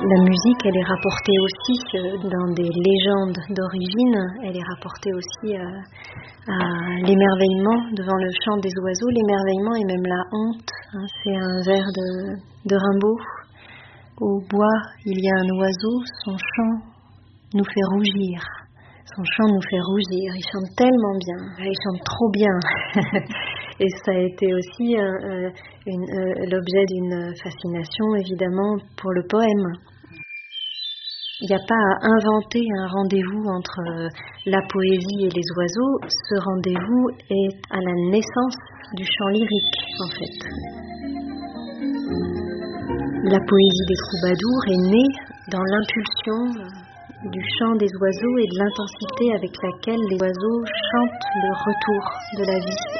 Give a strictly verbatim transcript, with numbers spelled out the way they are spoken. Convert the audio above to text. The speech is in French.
La musique, elle est rapportée aussi euh, dans des légendes d'origine, elle est rapportée aussi euh, à l'émerveillement devant le chant des oiseaux, l'émerveillement et même la honte. Hein, c'est un vers de, de Rimbaud. Au bois, il y a un oiseau, son chant nous fait rougir. Son chant nous fait rougir. Il chante tellement bien, il chante trop bien. Et ça a été aussi euh, euh, une, euh, l'objet d'une fascination, évidemment, pour le poème. Il n'y a pas à inventer un rendez-vous entre euh, la poésie et les oiseaux. Ce rendez-vous est à la naissance du chant lyrique, en fait. La poésie des troubadours est née dans l'impulsion du chant des oiseaux et de l'intensité avec laquelle les oiseaux chantent le retour de la vie